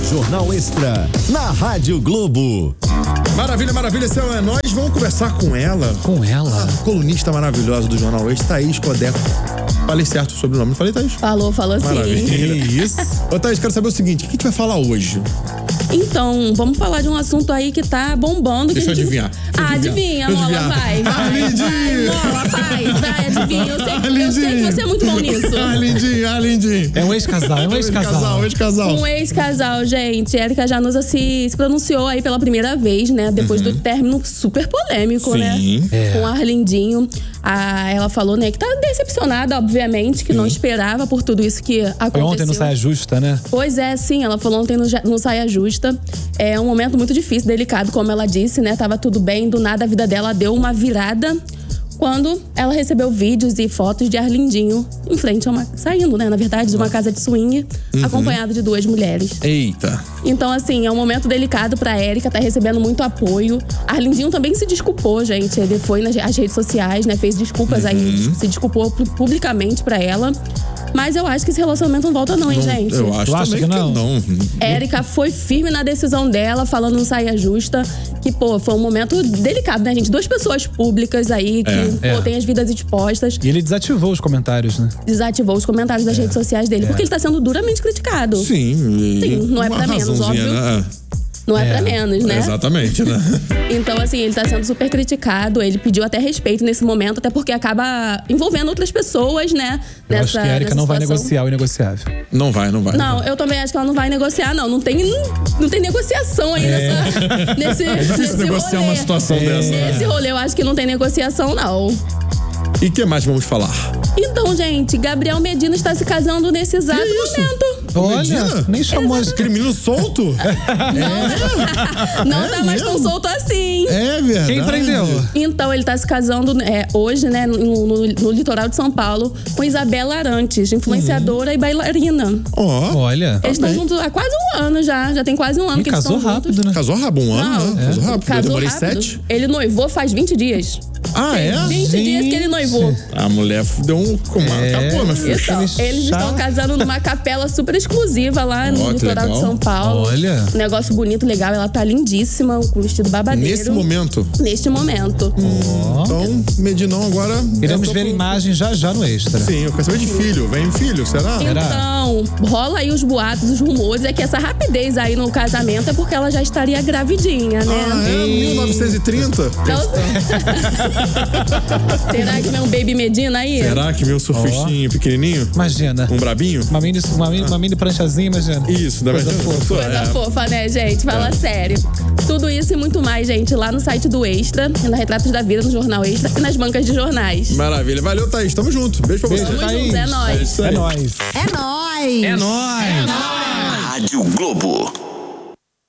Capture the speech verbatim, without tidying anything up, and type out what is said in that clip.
Jornal Extra, na Rádio Globo. Maravilha, maravilha, esse é nós. Vamos conversar com ela. Com ela? A colunista maravilhosa do Jornal Extra, Thaís Codeco. Falei certo o sobrenome, não falei, Thaís? Falou, falou sim. Maravilha. Isso. Ô, Thaís, quero saber o seguinte, o que a gente vai falar hoje? Então, vamos falar de um assunto aí que tá bombando. Deixa que eu gente... adivinhar. Ah, adivinha, Deixa eu Mola, adivinhar. vai, vai, Arlindinho. vai, Mola, vai, vai, adivinha. Eu sei, Ah, eu sei que você é muito bom nisso. Ah, lindinho, ah, lindinho. É um ex-casal, é um ex-casal. ex-casal. Um ex-casal, gente. Érica Januza se, se pronunciou aí pela primeira vez, né? Depois Uhum. do término super polêmico, Sim. né? É. Com o Arlindinho. Ah, ela falou, né, que tá decepcionada, obviamente, que não esperava por tudo isso que aconteceu. Foi ontem no Saia Justa, né? Pois é, sim, ela falou ontem no, no Saia Justa. É um momento muito difícil, delicado, como ela disse, né? Tava tudo bem, do nada a vida dela deu uma virada quando ela recebeu vídeos e fotos de Arlindinho em frente a uma... Saindo, né? Na verdade, de uma casa de swing, Uhum. acompanhado de duas mulheres. Eita. Então, assim, é um momento delicado pra Érica, tá recebendo muito apoio. Arlindinho também se desculpou, gente. Ele foi nas as redes sociais, né? Fez desculpas Uhum. aí, se desculpou pu- publicamente pra ela. Mas eu acho que esse relacionamento não volta não, hein, Não, gente? eu acho Tu acha também que não? não. Érica foi firme na decisão dela, falando no Saia Justa, que, pô, foi um momento delicado, né, gente? Duas pessoas públicas aí, que, É, pô, é. têm as vidas expostas. E ele desativou os comentários, né? Desativou os comentários das redes sociais dele, porque ele tá sendo duramente criticado. Sim. Sim, não é uma pra menos, razãozinha, óbvio. Né? Não é, É. pra menos, né? Exatamente, né? Então, assim, ele tá sendo super criticado. Ele pediu até respeito nesse momento, até porque acaba envolvendo outras pessoas, né? Eu Nessa, acho que a Erika nessa não vai situação. negociar o inegociável. Não vai, não vai. Não, eu também acho que ela não vai negociar, não. Não tem, não tem negociação aí nessa, nesse, É difícil nesse negociar rolê. uma situação dessa. Nesse rolê, eu acho que não tem negociação, não. E o que mais vamos falar? Então, gente, Gabriel Medina está se casando nesse exato Que isso? momento. Olha, Medina? nem chamou as... Aquele menino solto? Não É tá mais tão mesmo? solto assim. É verdade. Quem prendeu? Então, ele tá se casando é, hoje, né, no, no- no litoral de São Paulo, com Isabela Arantes, influenciadora e bailarina. Ó. Olha. Eles estão juntos há quase um ano já. Já tem quase um ano E que eles casou estão rápido, juntos. né? Casou rápido, um ano, Não, né? Casou rápido. Eu Casou demorei rápido. sete. Ele noivou faz vinte dias. Ah, é? vinte dias que ele noivou. A mulher deu um... É. Acabou, meu filho. Então, Aquele eles chá. estão casando numa capela super exclusiva lá no Ó, que litoral legal. de São Paulo. Olha. Um negócio bonito, legal. Ela tá lindíssima, com vestido babadeiro. Nesse momento. Neste momento. Então, Medinão agora... Queremos entrou ver pro- imagens já já no Extra. Sim, eu quero saber de filho. Vem filho, será? Será? Então, rola aí os boatos, os rumores, é que essa rapidez aí no casamento é porque ela já estaria gravidinha, né? Ah, é? mil novecentos e trinta? Então- Será que vem um Baby Medina aí? Será que meu surfistinho pequenininho? Imagina. Um brabinho? Uma mini, uma mini, uma mini pranchazinha, imagina. Isso, da Coisa verdade. fofa. Coisa É. fofa, né, gente? Fala sério. Tudo isso e muito mais, gente, lá no site do Extra, na Retratos da Vida, no Jornal Extra e nas bancas de jornais. Maravilha. Valeu, Thaís. Tamo junto. Beijo pra Beijo, você. Tamo Thaís. junto, é nóis. isso É aí. nóis. É nóis! É nóis. Rádio Globo.